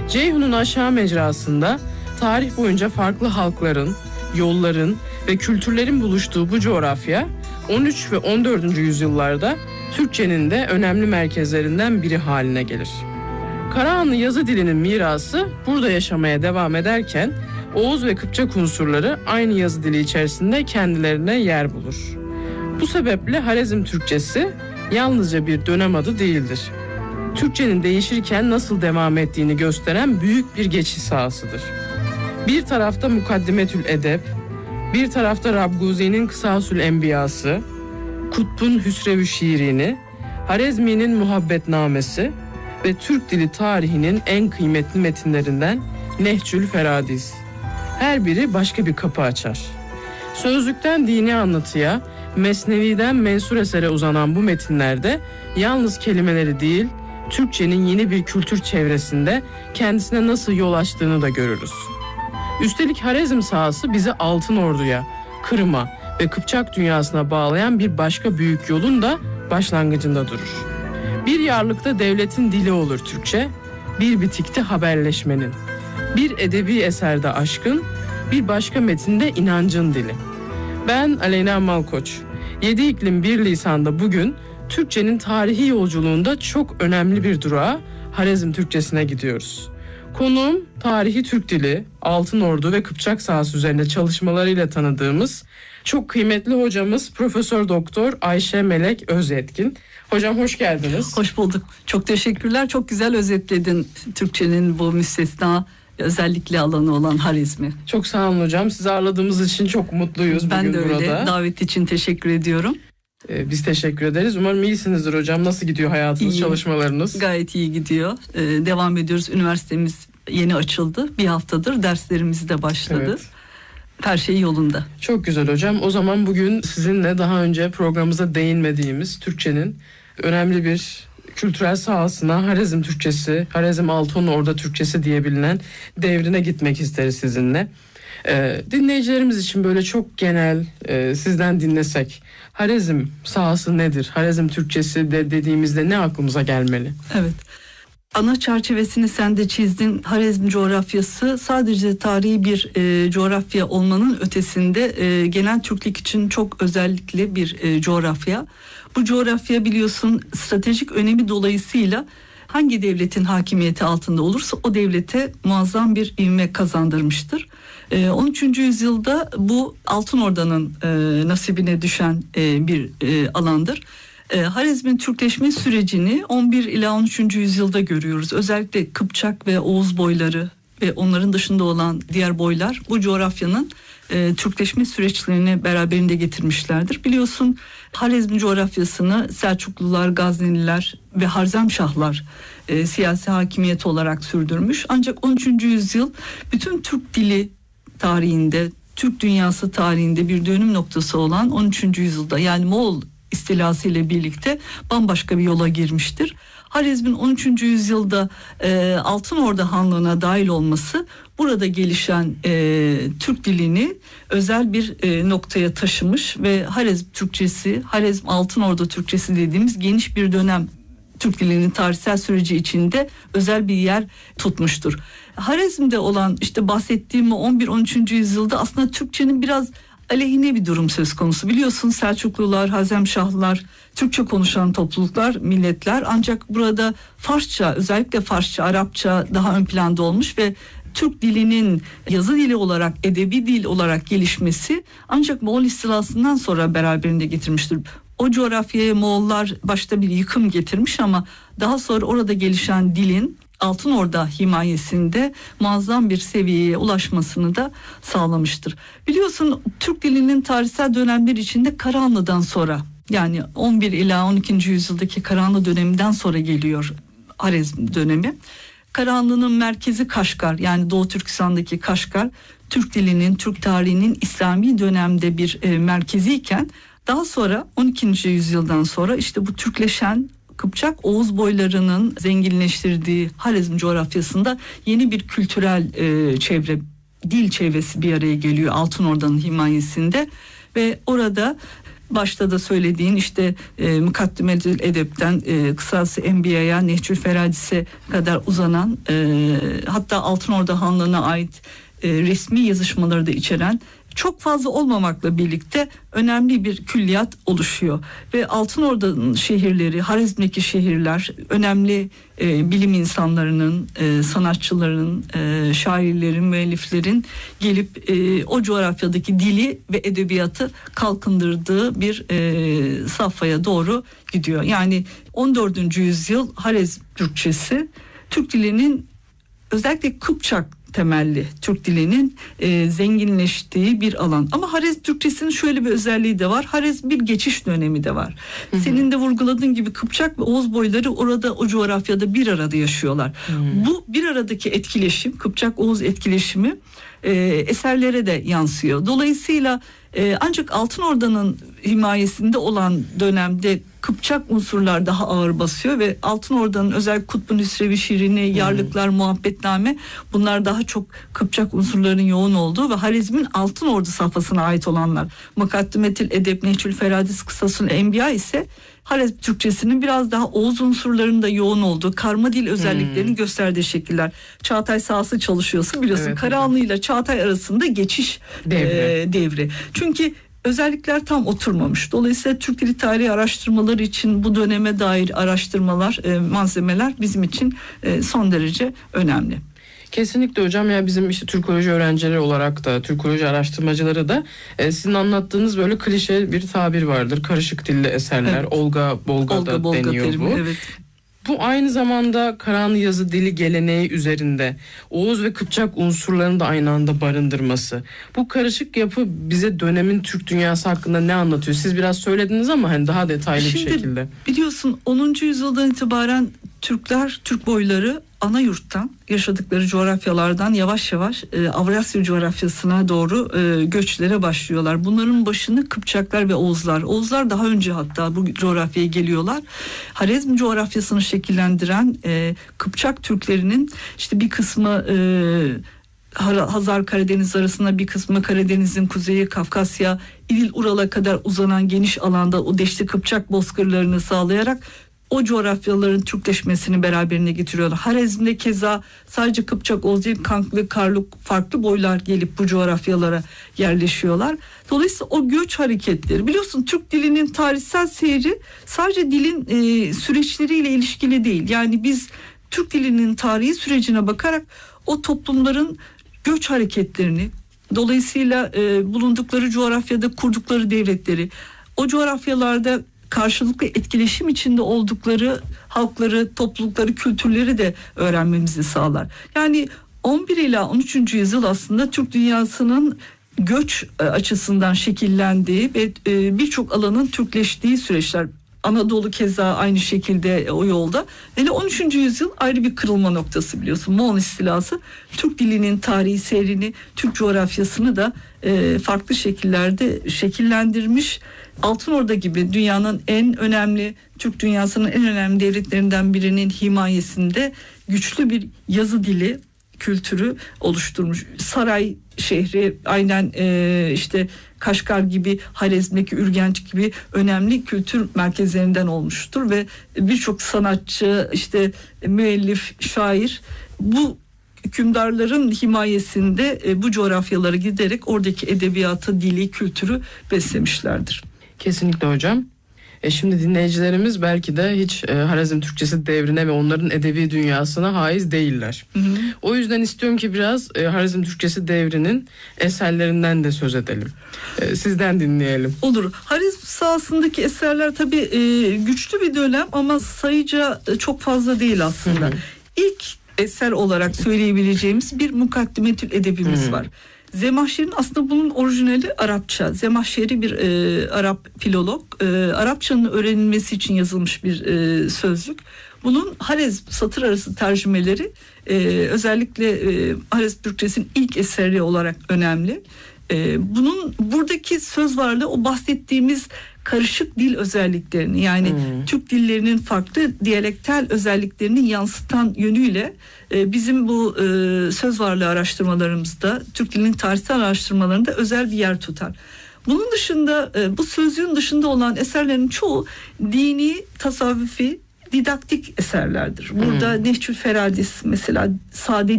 Ceyhun'un aşağı mecrasında tarih boyunca farklı halkların, yolların ve kültürlerin buluştuğu bu coğrafya 13 ve 14. yüzyıllarda Türkçenin de önemli merkezlerinden biri haline gelir. Karahanlı yazı dilinin mirası burada yaşamaya devam ederken Oğuz ve Kıpçak unsurları aynı yazı dili içerisinde kendilerine yer bulur. Bu sebeple Harezm Türkçesi yalnızca bir dönem adı değildir. Türkçenin değişirken nasıl devam ettiğini gösteren büyük bir geçiş sahasıdır. Bir tarafta Mukaddimetül Edeb, bir tarafta Rabguzi'nin Kısasül Enbiyası, Kutb'un Hüsrev-ü Şiirini, Harezmi'nin Muhabbetnamesi ve Türk dili tarihinin en kıymetli metinlerinden Nehcül Feradiz. Her biri başka bir kapı açar. Sözlükten dini anlatıya, Mesnevi'den mensur esere uzanan bu metinlerde yalnız kelimeleri değil, Türkçenin yeni bir kültür çevresinde kendisine nasıl yol açtığını da görürüz. Üstelik Harezm sahası bizi Altın Ordu'ya, Kırım'a ve Kıpçak dünyasına bağlayan bir başka büyük yolun da başlangıcında durur. Bir yarlıkta devletin dili olur Türkçe, bir bitikte haberleşmenin, bir edebi eserde aşkın, bir başka metinde inancın dili. Ben Aleyna Malkoç. 7 iklim bir lisanda bugün Türkçenin tarihi yolculuğunda çok önemli bir durağa Harezm Türkçesine gidiyoruz. Konuğum tarihi Türk dili, Altın Ordu ve Kıpçak sahası üzerinde çalışmalarıyla tanıdığımız çok kıymetli hocamız Profesör Doktor Ayşe Melek Özyetkin. Hocam hoş geldiniz. Hoş bulduk. Çok teşekkürler. Çok güzel özetledin Türkçenin bu müstesna özellikle alanı olan Harezmi. Çok sağ olun hocam. Sizi ağırladığımız için çok mutluyuz ben bugün burada. Ben de öyle. Davet için teşekkür ediyorum. Biz teşekkür ederiz. Umarım iyisinizdir hocam. Nasıl gidiyor hayatınız, çalışmalarınız? Gayet iyi gidiyor. Devam ediyoruz. Üniversitemiz yeni açıldı. Bir haftadır derslerimiz de başladı. Evet. Her şey yolunda. Çok güzel hocam. O zaman bugün sizinle daha önce programımıza değinmediğimiz Türkçenin önemli bir kültürel sahasına Harezm Türkçesi, Harezm Altın Ordu Türkçesi diye bilinen devrine gitmek isteriz sizinle. Dinleyicilerimiz için böyle çok genel sizden dinlesek Harezm sahası nedir? Harezm Türkçesi de dediğimizde ne aklımıza gelmeli? Evet. Ana çerçevesini sen de çizdin. Harezm coğrafyası sadece tarihi bir coğrafya olmanın ötesinde genel Türklük için çok özellikle bir coğrafya. Bu coğrafya biliyorsun stratejik önemi dolayısıyla hangi devletin hakimiyeti altında olursa o devlete muazzam bir ivme kazandırmıştır. 13. yüzyılda bu Altın Ordu'nun nasibine düşen bir alandır. Harezm'in Türkleşme sürecini 11 ila 13. yüzyılda görüyoruz. Özellikle Kıpçak ve Oğuz boyları ve onların dışında olan diğer boylar bu coğrafyanın Türkleşme süreçlerini beraberinde getirmişlerdir. Biliyorsun Harezm coğrafyasını Selçuklular, Gazneliler ve Harzemşahlar siyasi hakimiyet olarak sürdürmüş. Ancak 13. yüzyıl bütün Türk dili tarihinde, Türk dünyası tarihinde bir dönüm noktası olan 13. yüzyılda yani Moğol istilası ile birlikte bambaşka bir yola girmiştir. Harezm'in 13. yüzyılda Altın Ordu Hanlığı'na dahil olması burada gelişen Türk dilini özel bir noktaya taşımış ve Harezm Türkçesi, Harezm Altın Ordu Türkçesi dediğimiz geniş bir dönem Türk dilinin tarihsel süreci içinde özel bir yer tutmuştur. Harezm'de olan işte bahsettiğim 11-13. yüzyılda aslında Türkçenin biraz aleyhine bir durum söz konusu. Biliyorsun Selçuklular, Harzemşahlar, Türkçe konuşan topluluklar, milletler ancak burada Farsça, özellikle Farsça, Arapça daha ön planda olmuş ve Türk dilinin yazı dili olarak, edebi dil olarak gelişmesi ancak Moğol istilasından sonra beraberinde getirmiştir. O coğrafyaya Moğollar başta bir yıkım getirmiş ama daha sonra orada gelişen dilin Altın Ordu himayesinde muazzam bir seviyeye ulaşmasını da sağlamıştır. Biliyorsun Türk dilinin tarihsel dönemler içinde Karahanlı'dan sonra yani 11 ila 12. yüzyıldaki Karahanlı döneminden sonra geliyor Harezm dönemi. Karahanlı'nın merkezi Kaşgar yani Doğu Türkistan'daki Kaşgar Türk dilinin, Türk tarihinin İslami dönemde bir merkeziyken daha sonra 12. yüzyıldan sonra işte bu Türkleşen Kıpçak Oğuz boylarının zenginleştirdiği Harezm coğrafyasında yeni bir kültürel çevre, dil çevresi bir araya geliyor Altın Ordu'nun himayesinde ve orada başta da söylediğin işte Mukaddimetül Edeb'ten kısası Enbiya'ya, Nehcül Feradis'e kadar uzanan hatta Altınorda Hanlığı'na ait resmi yazışmaları da içeren çok fazla olmamakla birlikte önemli bir külliyat oluşuyor. Ve Altınorda şehirleri, Harezm'deki şehirler önemli bilim insanlarının, sanatçıların, şairlerin, müelliflerin gelip o coğrafyadaki dili ve edebiyatı kalkındırdığı bir safhaya doğru gidiyor. Yani 14. yüzyıl Harezm Türkçesi, Türk dilinin özellikle Kıpçak temelli Türk dilinin zenginleştiği bir alan. Ama Harezm Türkçesinin şöyle bir özelliği de var. Harezm bir geçiş dönemi de var. Senin de vurguladığın gibi Kıpçak ve Oğuz boyları orada, o coğrafyada bir arada yaşıyorlar. Bu bir aradaki etkileşim, Kıpçak-Oğuz etkileşimi eserlere de yansıyor. Dolayısıyla ancak Altınorda'nın himayesinde olan dönemde Kıpçak unsurlar daha ağır basıyor ve Altınorda'nın özel Kutbu Nüsrevi şiirini, Yarlıklar, Muhabbetname, bunlar daha çok Kıpçak unsurlarının yoğun olduğu ve Harezm'in Altınordu safhasına ait olanlar. Mukaddimetül Edeb, Nehcül Feradis, Kısasül Enbiya ise Harezm Türkçesinin biraz daha Oğuz unsurlarının da yoğun olduğu, karma dil özelliklerini gösterdiği şekiller. Çağatay sahası çalışıyorsun biliyorsun. Evet, Karahanlı ile Çağatay arasında geçiş devri. Çünkü özellikler tam oturmamış. Dolayısıyla Türk Dili Tarihi araştırmaları için bu döneme dair araştırmalar, malzemeler bizim için son derece önemli. Kesinlikle hocam, ya bizim işte Türkoloji öğrencileri olarak da, Türkoloji araştırmacıları da sizin anlattığınız böyle klişe bir tabir vardır. Karışık dilli eserler, evet. Olga Bolga deniyor terimi, bu. Evet. Bu aynı zamanda Karahanlı yazı dili geleneği üzerinde Oğuz ve Kıpçak unsurlarını da aynı anda barındırması. Bu karışık yapı bize dönemin Türk dünyası hakkında ne anlatıyor? Siz biraz söylediniz ama hani daha detaylı bir şekilde. Biliyorsun 10. yüzyıldan itibaren Türkler, Türk boyları ana yurttan, yaşadıkları coğrafyalardan yavaş yavaş Avrasya coğrafyasına doğru göçlere başlıyorlar. Bunların başını Kıpçaklar ve Oğuzlar. Oğuzlar daha önce hatta bu coğrafyaya geliyorlar. Harezm coğrafyasını şekillendiren Kıpçak Türklerinin işte bir kısmı Hazar Karadeniz arasında, bir kısmı Karadeniz'in kuzeyi, Kafkasya, İdil Ural'a kadar uzanan geniş alanda o Deşti Kıpçak bozkırlarını sağlayarak o coğrafyaların Türkleşmesini beraberine getiriyorlar. Harezm'de keza sadece Kıpçak, Oğuz değil, Kanklı, Karluk farklı boylar gelip bu coğrafyalara yerleşiyorlar. Dolayısıyla o göç hareketleri, biliyorsun Türk dilinin tarihsel seyri sadece dilin süreçleriyle ilişkili değil. Yani biz Türk dilinin tarihi sürecine bakarak o toplumların göç hareketlerini, dolayısıyla bulundukları coğrafyada kurdukları devletleri, o coğrafyalarda karşılıklı etkileşim içinde oldukları halkları, toplulukları, kültürleri de öğrenmemizi sağlar. Yani 11 ila 13. yüzyıl aslında Türk dünyasının göç açısından şekillendiği ve birçok alanın Türkleştiği süreçler. Anadolu keza aynı şekilde o yolda. Hele 13. yüzyıl ayrı bir kırılma noktası biliyorsun. Moğol istilası Türk dilinin tarihi seyrini, Türk coğrafyasını da farklı şekillerde şekillendirmiş. Altınorda gibi dünyanın en önemli, Türk dünyasının en önemli devletlerinden birinin himayesinde güçlü bir yazı dili kültürü oluşturmuş. Saray şehri aynen işte Kaşgar gibi, Harezm'deki Ürgenç gibi önemli kültür merkezlerinden olmuştur ve birçok sanatçı, işte müellif, şair bu hükümdarların himayesinde bu coğrafyalara giderek oradaki edebiyatı, dili, kültürü beslemişlerdir. Kesinlikle hocam. Şimdi dinleyicilerimiz belki de hiç Harezm Türkçesi devrine ve onların edebi dünyasına haiz değiller. Hı hı. O yüzden istiyorum ki biraz Harezm Türkçesi devrinin eserlerinden de söz edelim. Sizden dinleyelim. Olur. Harezm sahasındaki eserler tabii güçlü bir dönem ama sayıca çok fazla değil aslında. Hı hı. İlk eser olarak söyleyebileceğimiz bir Mukaddimetül Edebimiz var. Zemahşer'in aslında bunun orijinali Arapça. Zemahşeri bir Arap filolog. Arapçanın öğrenilmesi için yazılmış bir sözlük. Bunun Harezm satır arası tercümeleri özellikle Harezm Türkçesi'nin ilk eseri olarak önemli. Bunun buradaki söz varlığı o bahsettiğimiz karışık dil özelliklerini, yani Türk dillerinin farklı diyalektal özelliklerini yansıtan yönüyle bizim bu söz varlığı araştırmalarımızda, Türk dilinin tarihsel araştırmalarında özel bir yer tutar. Bunun dışında bu sözlüğün dışında olan eserlerin çoğu dini, tasavvufi, didaktik eserlerdir. Burada Nehcül Feradis mesela sade